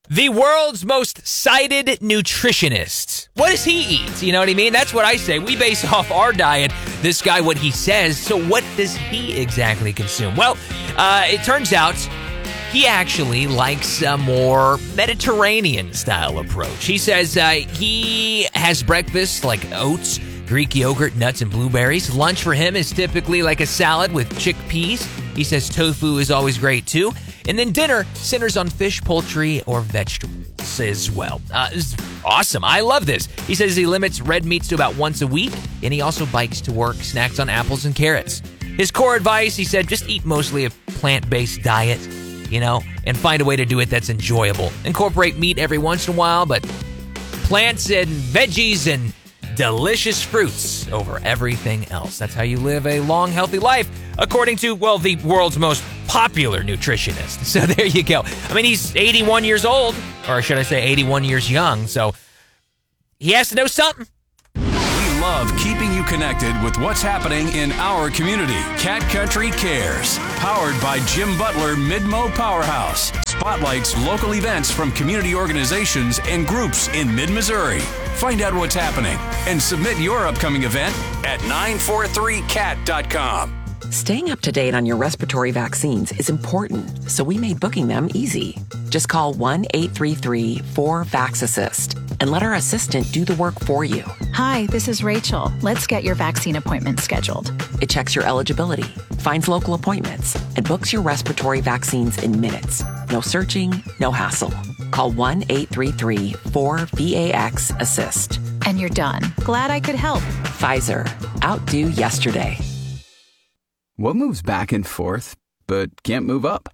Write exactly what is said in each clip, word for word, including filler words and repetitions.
The world's most cited nutritionist. What does he eat? You know what I mean? That's what I say. We base off our diet, this guy, what he says. So what does he exactly consume? Well, uh, it turns out he actually likes a more Mediterranean-style approach. He says uh, he has breakfast like oats, Greek yogurt, nuts, and blueberries. Lunch for him is typically like a salad with chickpeas. He says tofu is always great, too. And then dinner centers on fish, poultry, or vegetables as well. Uh, this is awesome. I love this. He says he limits red meats to about once a week, and he also bikes to work, snacks on apples and carrots. His core advice, he said, just eat mostly a plant-based diet, you know, and find a way to do it that's enjoyable. Incorporate meat every once in a while, but plants and veggies and delicious fruits over everything else. That's how you live a long, healthy life, according to, well, the world's most popular nutritionist. So there you go. I mean, he's eighty-one years old, or should I say eighty-one years young, so he has to know something. We love keeping you connected with what's happening in our community. Cat Country Cares, powered by Jim Butler Mid-Mo Powerhouse. Spotlights local events from community organizations and groups in mid-Missouri. Find out what's happening and submit your upcoming event at nine four three cat dot com. Staying up to date on your respiratory vaccines is important, so we made booking them easy. Just call one eight three three four vax assist and let our assistant do the work for you. Hi, this is Rachel. Let's get your vaccine appointment scheduled. It checks your eligibility, finds local appointments, and books your respiratory vaccines in minutes. No searching, no hassle. Call one eight three three four vax assist. And you're done. Glad I could help. Pfizer. Outdo yesterday. What moves back and forth, but can't move up?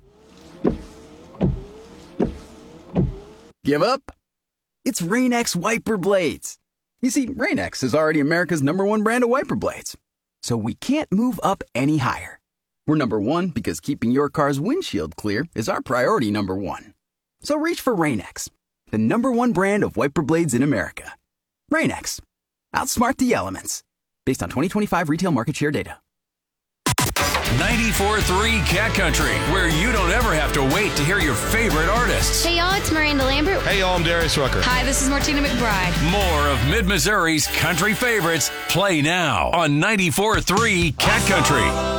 Give up? It's Rain-X wiper blades. You see, Rain-X is already America's number one brand of wiper blades. So we can't move up any higher. We're number one because keeping your car's windshield clear is our priority number one. So reach for Rain-X, the number one brand of wiper blades in America. Rain-X. Outsmart the elements. Based on twenty twenty-five retail market share data. ninety-four three Cat Country, where you don't ever have to wait to hear your favorite artists. Hey, y'all, it's Miranda Lambert. Hey, y'all, I'm Darius Rucker. Hi, this is Martina McBride. More of Mid-Missouri's country favorites play now on ninety-four three Cat Country.